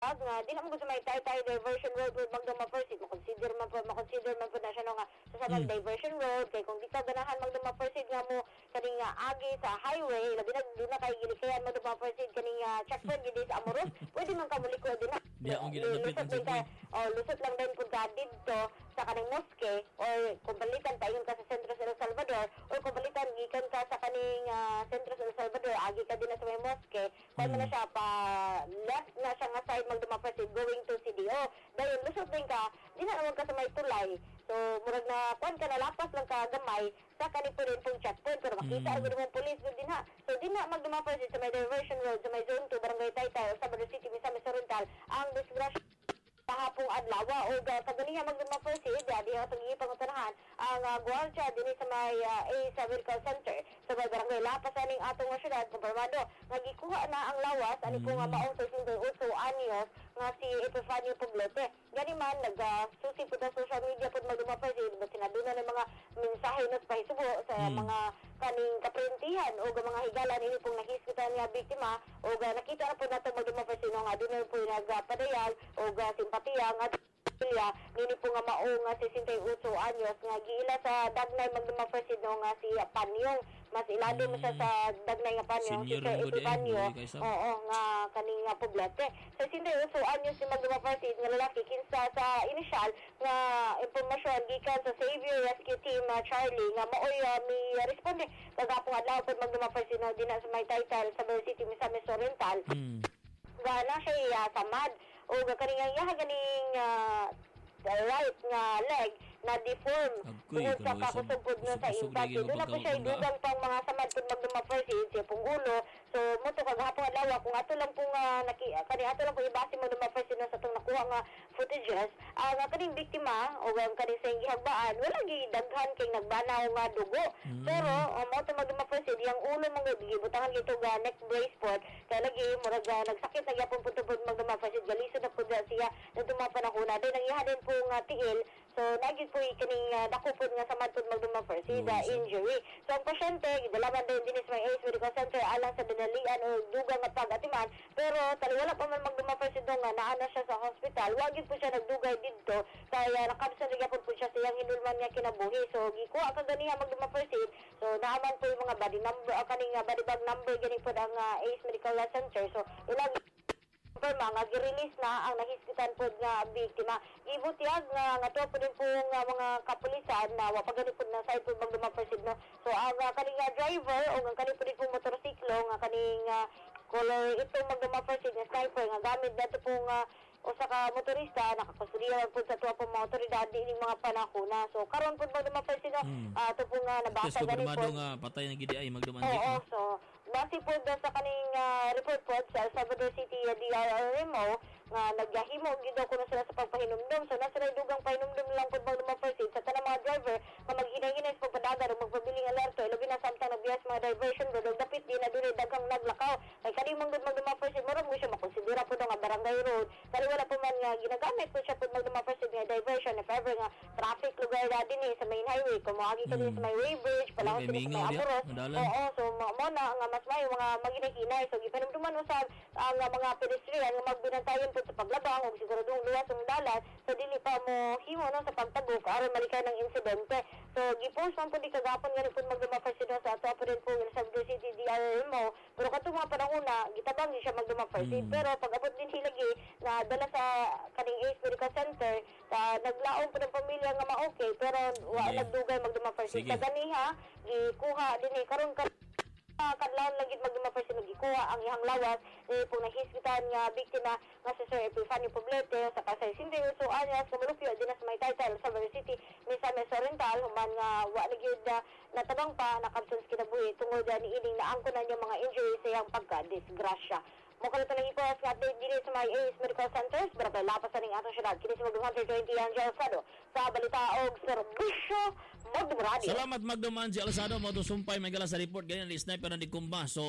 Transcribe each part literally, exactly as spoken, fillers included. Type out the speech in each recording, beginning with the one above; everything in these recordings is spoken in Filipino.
butyag nga di na mo gusto may tay-tay diversion road with Magduma First, makonsider man po makonsider man po na siya no nga sa sabang mm. diversion road kay kung di ka ganahan Magduma First nga mo kaning nga agi sa highway labi na duna kay gilikayan Magduma First kaning uh, checkpoint gid sa Amoros pwede man ka muliko din na di ang ginadapit ang checkpoint oh lusot lang din pud ka didto sa kaning mosque or kung balikan paingon ka sa sentro sa El Salvador or kung balikan gikan ka sa kaning uh, sentro sa El Salvador agi ka din na sa may mosque kay mm. na siya pa left na siya nga side Magduma First going to C D O dahil lusot din ka di na naman ka sa may tulay so murag na kuan ka na lapas lang ka gamay sa kanil po rin pong checkpoint pero makita mm. ang mga police din ha so di na Magduma First sa may diversion road sa may zone two barangay Taytay o Sabado City Misamis Oriental ang disgrasya kahapong adlaw o kaganiya Magduma First di adi ang pangipangutanahan ang uh, gwardiya dinhi sa may uh, A Medical Center sa may barangay Lapas aning atong syudad kumpirmado nga gikuha na ang lawas ani po nga maong sixty-eight anyos nga si Epifanio Poblete gani man nagsusi uh, po sa social media pud Magduma First di sinaduna ng mga mensahe na sa Hisubo sa hmm. mga kaning kaprintihan o mga higalan ini pong nahisgutan nga biktima o nakita na po nato Magduma First nga dunay po nagpadayag o simpatiya nga Pilya, nini po nga maong nga sixty-eight anyos nga giila sa dagnay Magduma First no nga si Panyong mas ilado mo siya sa dagnay nga Panyong si Sir Epifanio oo nga kaning nga Poblete sa sixty-eight anyos si Magduma First nga lalaki kinsa sa inisyal nga impormasyon gikan sa Savior Rescue Team uh, Charlie nga maoy uh, mi uh, responde kagapong adlaw pud Magduma First no dinha sa may title sa Sabado City Misamis Oriental mm. gana siya uh, samad o kaning yaha ganing uh, right nga leg na deform tungod sa kakusugpod no sa impact doon na po siya idugang pang mga samad kung Magduma First siya pong ulo so muto kagahapon adlaw kung ato lang pong uh, naki kani ato lang pong ibase Magduma First no sa tong nakuha nga footages ang uh, kaning biktima o ang kaning sa gihagbaan wala gi daghan kay nagbanaw nga dugo mm. pero um, mo to Magduma First yang ulo mo gibutangan gito ga neck brace pod kay lagi murag uh, nagsakit na gyapon pud Magduma First galisod na pud siya nagduma panahona din ang iha din pong uh, tiil so nagid po kaning uh, dakupod nga sa matod Magduma First mm. the injury so ang pasyente gidalaman din dinis may A Medical Center alang sa dinalian o dugang nga pag-atiman pero tali wala pa man Magduma First do nga naa na siya sa hospital wagid po siya nagdugay didto kaya nakabsan na gyapon po siya sa iyang hinulman nga kinabuhi so gikuha ka ganiha Magduma First so naaman po yung mga body number uh, kaning uh, body bag number gani po ang uh, A Medical Center so ilang pero mga gi-release na ang nahisgitan po nga biktima. Gibutyag nga nga to po din po nga mga kapulisan na wapagani po na side po Magduma First no. So ang uh, kaning uh, driver o ang kaning po din po motorsiklo nga kaning uh, color ito Magduma First nga sniper nga gamit dato po nga o sa motorista nakakustodiya po sa tuwa po mga otoridad din mga panahona. So karon po Magduma First no hmm. uh, ito po nga nabasa gani po. Yes, nga patay na gidi ay Magduma. Oo, so base po sa kaning uh, report po sa Sabado City uh, D R R M O nga nagyahimo gid daw kuno sila sa pagpahinumdum so nasa ray dugang pahinumdum lang pud Magduma First sa tanang mga driver nga maghinay-hinay sa pagpadagan ug magpabiling alerto ilabi na samtang nagbias mga diversion road dapit di na dunay daghang naglakaw kay kani manggod Magduma First murag mo siya makonsidera pud nga barangay road kali wala pa man nga ginagamit pud siya pud Magduma First nga diversion if ever nga traffic lugar na dinhi sa main highway kumuagi ka din sa may Waybridge palahon sa may Amoros oo so mo na nga mas may mga maghinay-hinay so gipanumduman usab ang uh, mga pedestrian nga magbinantayon sa paglabang o siguradong luwas ang dalan so dili pa mo himo no sa pagtagok aron malikay ng insidente so gipost man pud kagapon nga pud Magduma First no sa ato rin po sa Sabado City D R R M O pero kadto mga panahona gitabang siya Magduma First mm. pero pag abot din hilagi na dala sa kaning A Medical Center uh, naglaom pud ang pamilya nga ma-okay pero wa yeah. nagdugay Magduma First sa ganiha gikuha dinhi karon ka Uh, kadlawon lagi Magduma First nagikuha ang ihang lawas eh, pong nahisgitan nga biktima nga si Sir Epifanio Poblete sa kasay sixty-eight anyos kumulupyo din sa may title sa Sabado City Misamis Oriental human nga wa nagyud uh, natabang pa nakabsons kinabuhi tungod uh, ni ining naangkon na niya mga injuries sa iyang pagka-disgrasya. Mukha ito lang ipost nga update din sa may A Medical Centers barangay Lapas aning atong syudad kini si Magduma Hunter twenty Angel Alzado sa balita og serbisyo Magduma Radio. Salamat Magduma Angel Alzado mo to sumpay may gala sa report ganyan ni sniper na dikumba so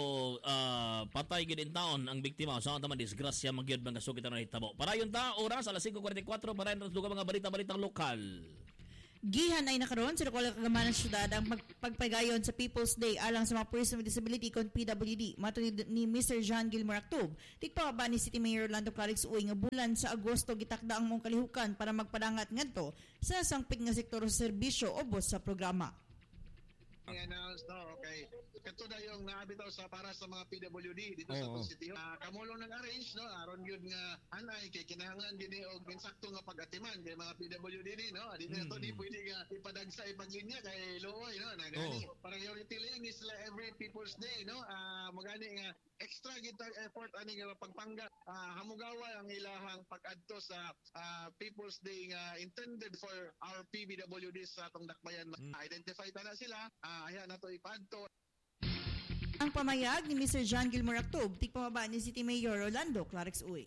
uh, patay gid in taon ang biktima sa so, tama disgrasya magyud bang kasugit na hitabo. Para yun ta oras alas five forty-four para rin duga mga balita-balitang lokal. Gihan ay nakaroon sa lokal kagamanan syudad ang pagpagayon sa People's Day alang sa mga person with disability kon P W D. Matod ni Mister John Gilmore Actob, tigpababa ni City Mayor Orlando Clarix Uy nga bulan sa Agosto gitakda ang mong kalihukan para magpadangat ngadto sa sangpit nga sektor sa serbisyo ubos sa programa. I-announce no, okay. Kato na yung naabitaw sa para sa mga P W D dito sa Oo. City Hall. Uh, kamulong nag-arrange no, aron yun nga anay kay kinahanglan din og insakto nga pag-atiman kay mga P W D ni no. Di na to Mm. di pwede nga ipadagsa ipaglinya kay Looy no. Nagani priority lang is la every People's Day no. Ah magani nga extra gitag effort ani nga pagpangga uh, hamugawa ang ilahang pag-adto sa ah, People's Day nga intended for our P W D sa atong dakbayan. Mm. Identify ta na sila. Ah ayan nato ipadto. Ang pamayag ni Mister John Gilmore Actob, tigpamaba ni City Mayor Orlando Clarix Uy.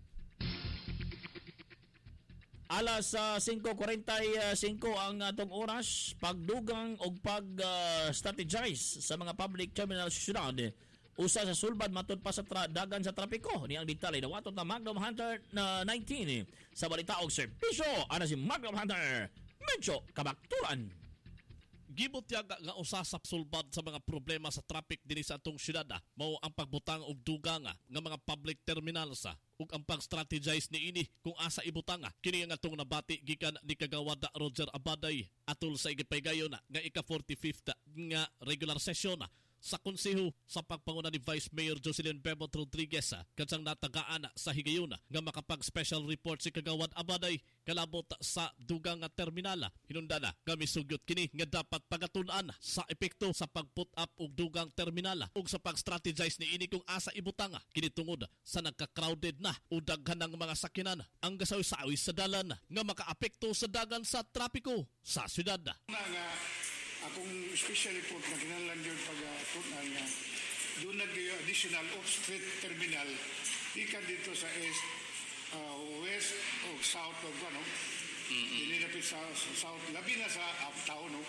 Alas uh, five forty-five ang atong oras, pagdugang o pag-strategize sa mga public terminal sa syudad. Usa sa sulbad matud pa sa tra- dagan sa trapiko ni ang detalye nawatot na Magnum Hunter na nineteen sa balita og serbisyo. Ana si Magnum Hunter, medyo kabakturan. Gibot yaga nga usa sa sulbad sa mga problema sa traffic dinhi sa atong syudad mao ang pagbutang og dugang nga mga public terminals ug ang pag-strategize niini kung asa ibutanga kini nga atong nabati gikan ni kagawad Roger Abaday atol sa igipaygayon nga ika forty-fifth nga regular session sa konseho sa pagpanguna ni Vice Mayor Jocelyn Bebot Rodriguez kansang natagaan sa higayon nga makapag-special report si kagawad Abaday kalabot sa dugang nga terminal. Hinundana nga misugyot kini nga dapat pagatun-an sa epekto sa pag-put up og dugang terminal ug sa pag-strategize ni ini kung asa ibutanga kini tungod sa nagka-crowded na o daghan ng mga sakinan ang gasawi-sawi sa dalan nga makaapekto sa dagan sa trapiko sa syudad. Na nga akong special report na kinahanglan yun pag-tunan nga doon nag additional off-street terminal ikan dito sa east, uh, west o south of ano mm-hmm. dinilapit sa, sa south labi na sa uptown no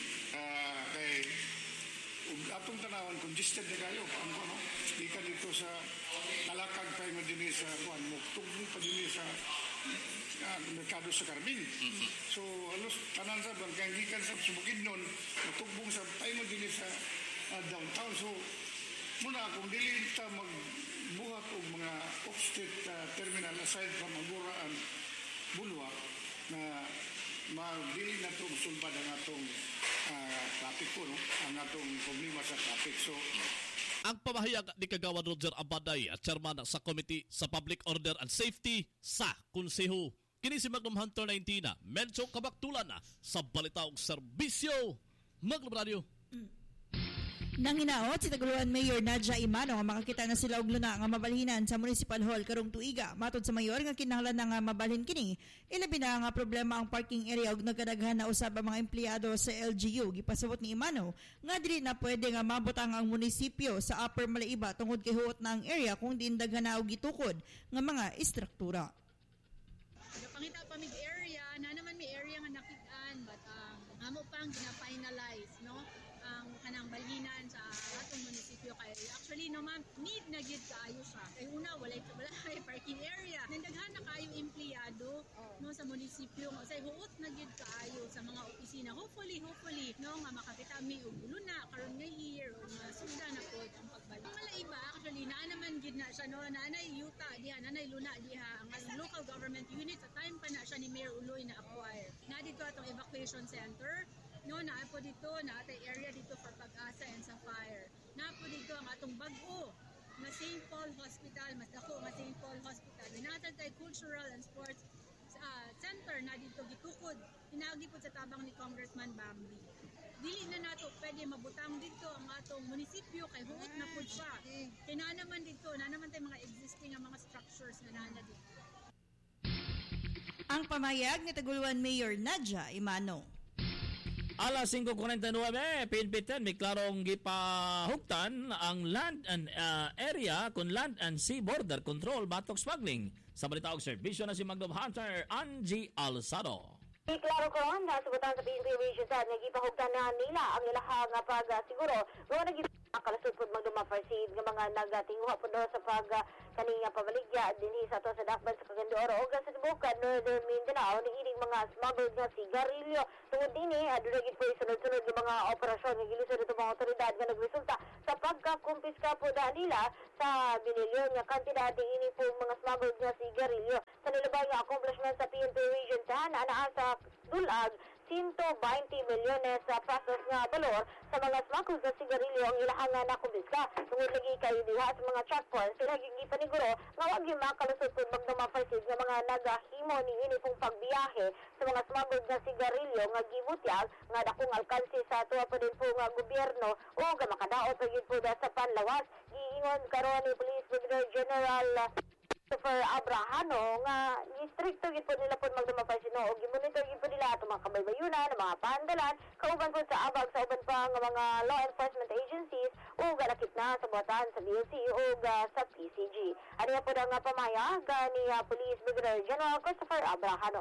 uh, kay ug atong tanawon congested na kayo ang ano ikan dito sa talakag pa yung din sa kuan mo tugni pa din sa uh, merkado sa Carmen. Mm-hmm. So alos tanan sa banggikan sa Bukidnon natugbong sa paingon din sa uh, downtown. So muna kung dili ta magbuhat og mga off-street uh, terminal aside from Aguraan Bulwa na madili na itong sulbad ang atong uh, traffic po, no? Ang atong problema sa traffic. So ang pamahayag ni kagawad Roger Abaday, chairman sa Committee sa Public Order and Safety sa Konseho. Kini si Magnum Hunter nineteen na medyo kabaktulan na sa balita og serbisyo. Magnum Radio. Nang hinaot si Taguluan Mayor Nadja Imano nga makakita na sila og luna nga mabalhinan sa Municipal Hall karong tuiga. Matod sa mayor nga kinahanglan na nga mabalhin kini, ilabi na nga problema ang parking area ug nagkadaghan na usab ang mga empleyado sa L G U. Gipasabot ni Imano nga dili na pwede nga mabutang ang munisipyo sa Upper Malaiba tungod kay huot na ang area kung diin daghan na og gitukod nga mga istruktura. Pangita pa mig area na naman may area nga nakitaan but um, amo pang gina-finalize no ang kanang balhinan sa atong munisipyo kay actually no ma'am need na gid kaayo siya kay una walay walay parking area nandaghan na kaayo empleyado no sa munisipyo nga say huot na gid kaayo sa mga opisina hopefully hopefully no nga makakita mi og luna karon nga year o nga sugda na pod ang pagbalik Malaiba actually naa naman gid na siya no naanay yuta diha naanay luna diha ang local government unit sa time pa na siya ni Mayor Uloy na acquire na dito atong evacuation center. No, naa po dito, naatay area dito for Pag-asa and sa fire. Naa po dito ang atong bag-o na Saint Paul Hospital, mas dako nga Saint Paul Hospital. Naatay tay Cultural and Sports uh, Center na dito gitukod. Hinagi po sa tabang ni Congressman Bambi. Dili na nato pwede mabutang dito ang atong munisipyo kay huot na po siya. Kaya na naman dito, na naman tay mga existing nga mga structures na nana dito. Ang pamayag ni Taguluan Mayor Nadja Imano. Alas five forty-nine, P N P ten, may klarong gipahugtan ang land and uh, area kung land and sea border control batok smuggling. Sa balita og serbisyo na si Magnum Hunter Angie Alzado. Iklaro ko na sugutan sa P N P Region sa nagipahugtan na nila ang ilahang pag-siguro. Mga nagip Kalasod po magduma farsid nga mga nagatinguha po daw sa pag uh, kaninga pamaligya dinhi sa to sa dakban sa Cagayan o sa Sibukan Northern Mindanao ni ining mga smuggled nga sigarilyo. Tungod dinhi aduna gid po sunod-sunod nga mga operasyon nga gilisod ito mga otoridad nga nagresulta sa pagkakumpiska po da nila sa binilyon nga kantidad ng ini po mga smuggled nga sigarilyo. Sa nilabay nga accomplishment sa P N P Region ten anaa sa Dulag one hundred twenty milyones sa pesos nga balor sa mga smuggled nga sigarilyo ang ilahang nga nakumpiska. Tungod lagi kayo diha sa mga checkpoints pinagiging paniguro nga wag yung makalusot po magdamafarsid nga mga nagahimo ni ini pong pagbiyahe sa mga smuggled nga sigarilyo nga gibutyag nga dakong alkansi sa tuwa pa din po nga gobyerno o nga makadaot pa gid po sa panlawas. Giingon karon ni Police Brigadier General Christopher Abrahano nga istrikto gid po nila po magdamafarsid no og gimonitor gid po nila ato mga kabaybayunan mga paandalan kauban po sa abag sa uban pa nga mga law enforcement agencies o galakip na sa buhatan sa B S C o sa P C G. Ano po na nga pamayag ni uh, Police Brigadier General Christopher Abrahano.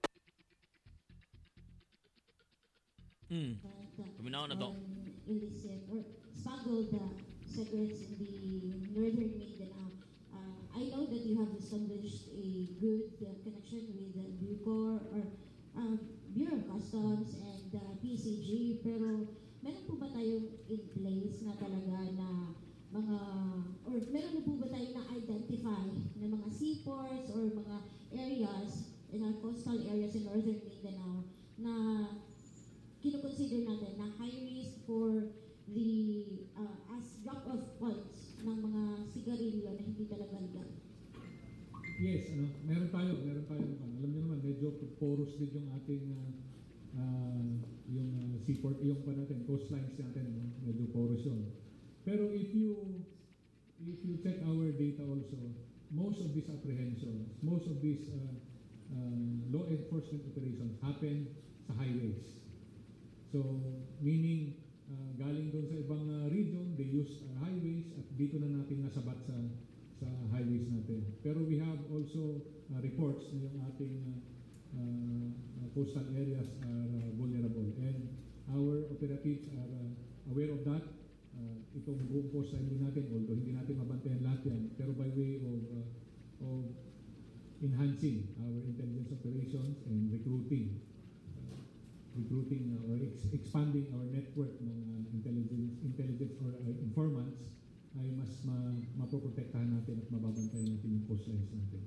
Hmm. Paminaw na to. Illicit or smuggled uh, cigarettes in the northern Mindanao. Uh, I know that you have established a good uh, connection with the Bucor or um, Bureau of Customs and uh, P C G, pero meron po ba tayong in place na talaga na mga, or meron na po ba tayo na-identify na mga seaports or mga areas in our coastal areas in northern Mindanao na kinoconsider natin na high risk for the uh, as drop-off points ng mga sigarilyo na hindi talaga legal? Yes, ano, meron tayo, meron tayo naman. Alam niyo naman, medyo porous din yung ating uh, uh, yung uh, seaport, yung pa natin, coastlines natin, ano, medyo porous yun. Pero if you if you check our data also, most of these apprehensions, most of these uh, uh, law enforcement operations happen sa highways. So, meaning, uh, galing doon sa ibang uh, region, they use uh, highways at dito na natin nasabat sa sa highways natin. Pero we have also uh, reports na yung ating uh, uh, coastal areas are uh, vulnerable. And our operatives are uh, aware of that. Uh, itong buong coastal natin, although hindi natin mabantayan lahat yan, pero by way of, uh, of enhancing our intelligence operations and recruiting recruiting uh, or ex- expanding our network ng uh, intelligence intelligence or uh, informants ay mas ma mapoprotektahan natin at mababantayan natin yung coastlines natin.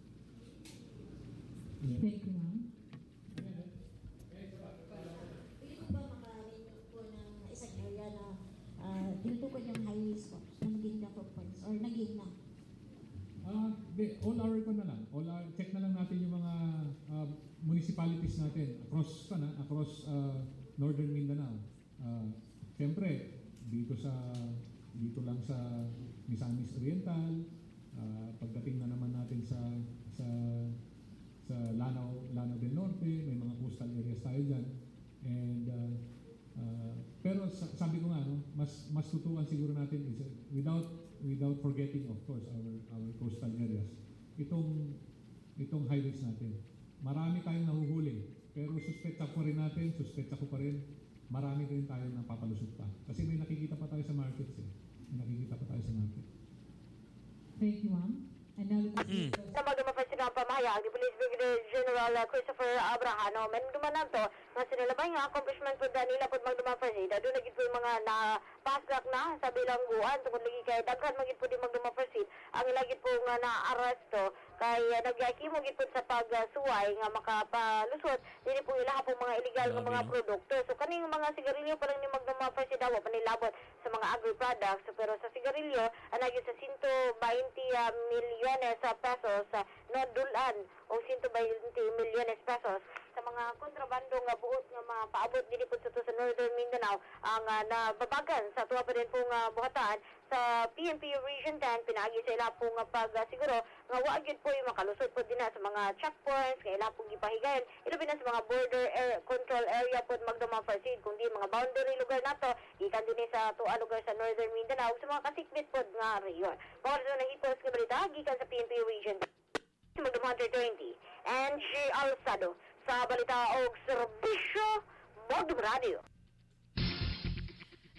Yeah. Thank you, ma'am. Pwede ba makarinig po ng isang area na uh, tinutukoy yung highway stops na naging drop-off points or naging na? Ah, uh, all our ko na lang. All our, check na lang natin yung mga uh, municipalities natin across ka na, across uh, northern Mindanao. Uh, Siyempre, dito sa dito lang sa Misamis Oriental, uh, pagdating na naman natin sa sa sa Lanao, Lanao del Norte, may mga coastal areas tayo diyan. And uh, uh, pero sa, sabi ko nga no, mas mas tutukan siguro natin is uh, without without forgetting of course our our coastal areas. Itong itong highways natin. Marami tayong nahuhuli, pero suspetsa ko rin natin, suspetsa ko pa rin, marami rin tayo na papalusot pa. Kasi may nakikita pa tayo sa markets eh. May nakikita pa tayo sa market. Thank you, ma'am. And now, mm. Sa magdumapansin ang pamahayag ni Police Brigadier General Christopher Abrahano, men dumanan to, nga sinilabay nga accomplishment po nila po magdumapansin, doon naging po yung mga na-pasgak na sa bilangguan, tungkol lagi kay daghan maging po di magdumapansin, ang ilagit po nga na-arresto, kay uh, nagyakimo gid po sa pagsuway nga makapalusot dili po ilaha po mga illegal nga mga produkto. So kaning mga sigarilyo pa lang ni magdumapansin daw panilabot sa mga agri-products, so, pero sa sigarilyo anagyo sa one hundred twenty uh, milyones sa pesos uh, no dulan o one hundred twenty milyones pesos sa mga kontrabando nga buot nga mapaabot dili po sa to sa Northern Mindanao ang uh, nababagan sa tuwa pa din pong uh, buhatan sa P N P Region ten pinaagi sa ila po nga pag uh, siguro nga wa gyud po yung makalusot po din na sa mga checkpoints nga ila po gipahigayon ilabi na sa mga border air, control area po magduma farsid kundi mga boundary lugar nato gikan din sa tuwa lugar sa Northern Mindanao sa mga kasikbit po nga reyon. Mga rin na hipos nga balita gikan sa P N P Region magduma twenty and G. Alsado sa balita og serbisyo Magdum Radio.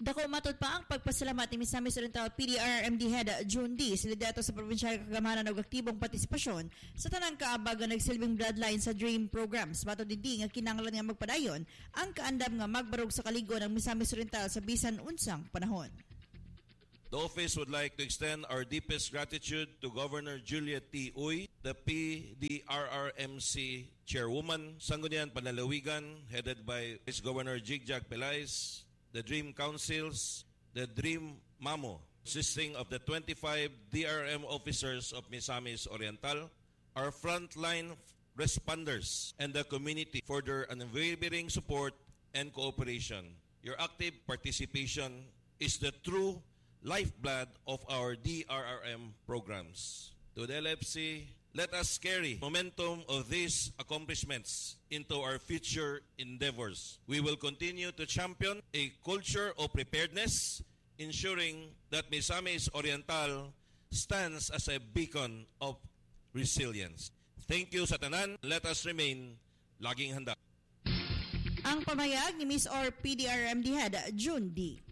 Dako matod pa ang pagpasalamat ni Misamis Oriental P D R M D Head June D. Sila dato sa probinsyal kagamanan og aktibong partisipasyon sa tanang kaabag nga nagsilbing bloodline sa DREAM programs. Matod din nga kinahanglan nga magpadayon ang kaandam nga magbarog sa kaligo ng Misamis Oriental sa bisan unsang panahon. The office would like to extend our deepest gratitude to Governor Juliet T. Uy, the P D R R M C Chairwoman, Sangguniang Panlalawigan, headed by Vice Governor Jigjag Pelaez, the DREAM Councils, the DREAM MAMO, consisting of the twenty-five D R M officers of Misamis Oriental, our frontline responders, and the community for their unwavering support and cooperation. Your active participation is the true lifeblood of our D R R M programs. To the L F C, let us carry momentum of these accomplishments into our future endeavors. We will continue to champion a culture of preparedness, ensuring that Misamis Oriental stands as a beacon of resilience. Thank you sa tanan. Let us remain laging handa. Ang pamayag ni Miss Or P D R M D Head June D.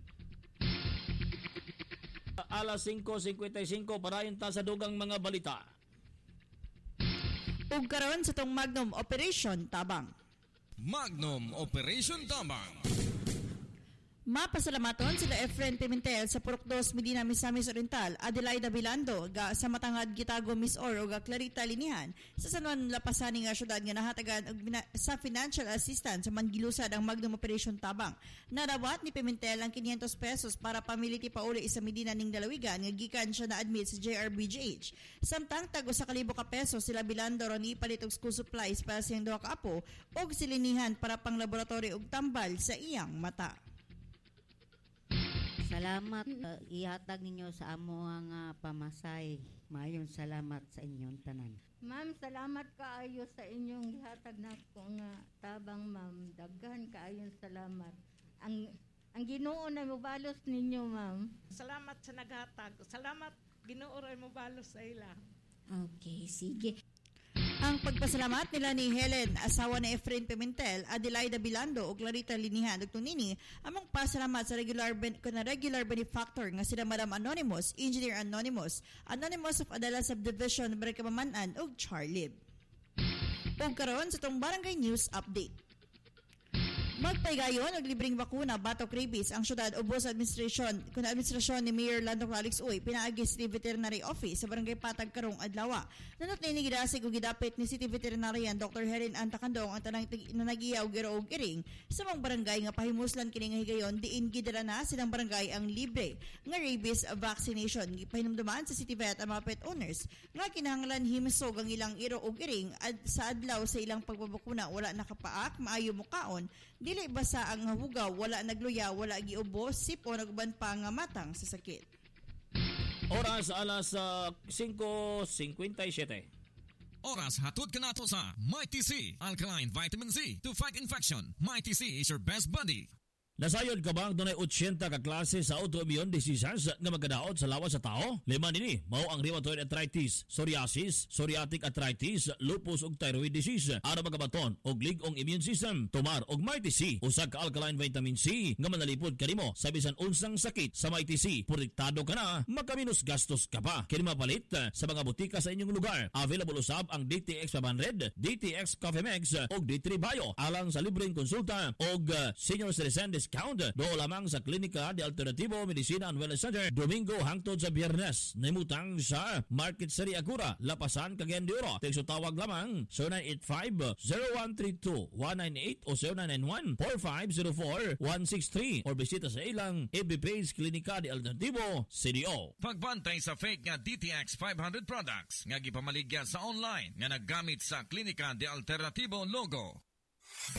Alas singko singkwenta y singko, parayon ta sa dugang mga balita. Ug karon sa tong Magnum Operation Tabang. Magnum Operation Tabang. Mapasalamaton sila Efren Pimentel sa Purok dos, Medina, Misamis Oriental, Adelaida Bilando, ga sa matangad Gitago, Miss Or, o ga Clarita Linihan, sa Sanuan Lapasani nga syudad nga nahatagan og sa financial assistance sa mangilusad ang Magnum Operation Tabang. Nadawat ni Pimentel ang five hundred pesos para pamiliti pauli sa Medina ning Dalawigan nga gikan siya na-admit sa J R B G H. Samtang tago sa kalibo ka pesos sila Bilando ron ipalit og school supplies para sa iyang duha ka apo og silinihan para pang laboratory og tambal sa iyang mata. Salamat uh, ihatag ninyo sa amo nga pamasay. Maayong salamat sa inyong tanan. Ma'am, salamat kaayo sa inyong ihatag na ko nga tabang, ma'am. Daghan kaayong salamat. Ang ang Ginoo na mobalos ninyo, ma'am. Salamat sa naghatag. Salamat Ginoo ray mobalos sa ila. Okay, sige. Ang pagpasalamat nila ni Helen, asawa ni Efren Pimentel, Adelaida Bilando o Clarita Linihan ug tunini among pasalamat sa regular ben, na regular benefactor nga sila Madam Anonymous, Engineer Anonymous, Anonymous of Adela Subdivision, Barkamanan ug Charlib. Ug karon sa tong Barangay News Update. Magpaygayon og libreng bakuna batok rabies ang syudad ubos administrasyon kun administrasyon ni Mayor Lando Alex Uy pinaagi City Veterinary Office sa Barangay Patag karong adlaw. Nanot ni gidasig og gidapit ni City Veterinarian Doctor Helen Antacandong ang tanang nanagiya og iro og iring sa mga barangay nga pahimuslan kini nga higayon diin gidala na silang barangay ang libre nga rabies vaccination. Gipahinumduman sa City Vet ang mga pet owners nga kinahanglan himsog ang ilang iro og iring ad, sa adlaw sa ilang pagbabakuna wala nakapaak maayo mukaon. Dili basa ang hugaw, wala nagluya, wala giubos, sip o nagban pa nga matang sa sakit. Oras alas uh, singko singkwenta y siyete. Oras hatod ka nato sa Mighty C, Alkaline Vitamin C to fight infection. Mighty C is your best buddy. Nasayod ka bang dunay eighty ka klase sa autoimmune diseases nga magkadaot sa lawas sa tao? Lima nini, mao ang rheumatoid arthritis, psoriasis, psoriatic arthritis, lupus ug thyroid disease. Ara magabaton og ligong immune system, tumar og Mighty C, usag ka alkaline vitamin C nga manalipod kanimo sa bisan unsang sakit sa Mighty C. Protektado ka na, makaminus gastos ka pa. Kini mapalit sa mga butika sa inyong lugar. Available usab ang D T X five hundred, D T X Coffee Mix ug D three Bio alang sa libreng konsulta og senior citizen discount do lamang sa Klinika de Alternativo Medicina and Wellness Center Domingo hangtod sa Biyernes. Nimutang sa Market Sari Agura, Lapasan, Cagayan de Oro. Tekso tawag lamang zero nine eight five, zero one three two, one nine eight o zero nine nine one, four five zero four, one six three or bisita sa ilang F B page Klinika de Alternativo C D O. Pagbantay sa fake nga D T X five hundred products nga gipamaligya sa online nga naggamit sa Klinika de Alternativo logo.